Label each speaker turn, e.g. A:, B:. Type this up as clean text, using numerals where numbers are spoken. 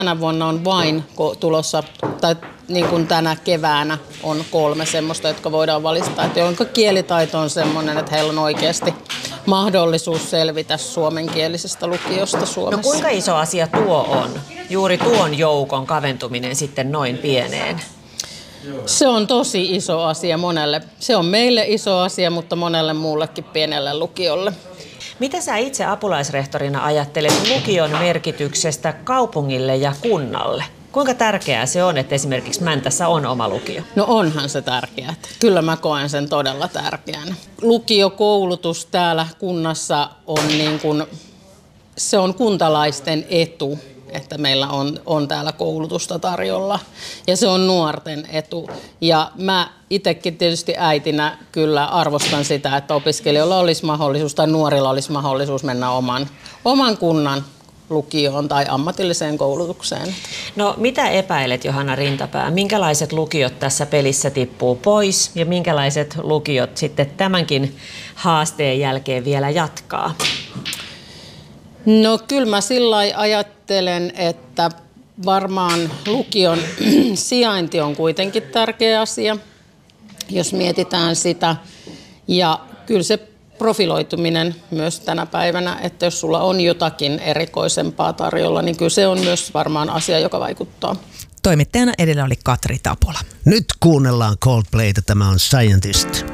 A: Tänä vuonna on vain tulossa, tai niin kuin tänä keväänä on 3 semmoista, jotka voidaan valistaa, että jonka kielitaito on semmoinen, että heillä on oikeasti mahdollisuus selvitä suomenkielisestä lukiosta Suomessa.
B: No kuinka iso asia tuo on? Juuri tuon joukon kaventuminen sitten noin pieneen?
A: Se on tosi iso asia monelle. Se on meille iso asia, mutta monelle muullekin pienelle lukiolle.
B: Mitä sä itse apulaisrehtorina ajattelet lukion merkityksestä kaupungille ja kunnalle? Kuinka tärkeää se on, että esimerkiksi Mäntässä on oma lukio?
A: No onhan se tärkeää. Kyllä mä koen sen todella tärkeänä. Lukiokoulutus täällä kunnassa on se on kuntalaisten etu, että meillä on täällä koulutusta tarjolla, ja se on nuorten etu. Ja mä itsekin tietysti äitinä kyllä arvostan sitä, että opiskelijoilla olisi mahdollisuus tai nuorilla olisi mahdollisuus mennä oman kunnan lukioon tai ammatilliseen koulutukseen.
B: No mitä epäilet, Johanna Rintapää? Minkälaiset lukiot tässä pelissä tippuu pois ja minkälaiset lukiot sitten tämänkin haasteen jälkeen vielä jatkaa?
A: No kyllä mä sillä lailla ajattelen, että varmaan lukion sijainti on kuitenkin tärkeä asia, jos mietitään sitä. Ja kyllä se profiloituminen myös tänä päivänä, että jos sulla on jotakin erikoisempaa tarjolla, niin kyllä se on myös varmaan asia, joka vaikuttaa.
C: Toimittajana edellä oli Katri Tapola.
D: Nyt kuunnellaan Coldplayta, tämä on Scientist.